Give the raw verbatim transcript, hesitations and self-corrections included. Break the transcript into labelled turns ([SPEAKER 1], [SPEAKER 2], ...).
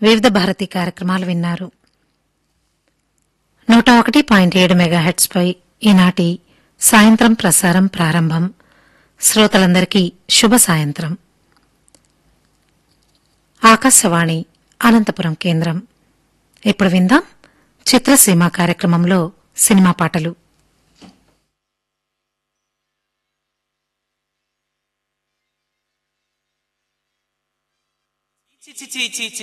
[SPEAKER 1] వివిధ భారతి కార్యక్రమాలు విన్నారు. నూట ఒకటి పాయింట్ ఏడు మెగాహెట్స్ పై ఈనాటి సాయంత్రం ప్రసారం ప్రారంభం. శ్రోతలందరికీ శుభ సాయంత్రం. ఆకాశవాణి అనంతపురం కేంద్రం. ఇప్పుడు విందాం చిత్రసీమ కార్యక్రమంలో సినిమా పాటలు.
[SPEAKER 2] చి చి చి చి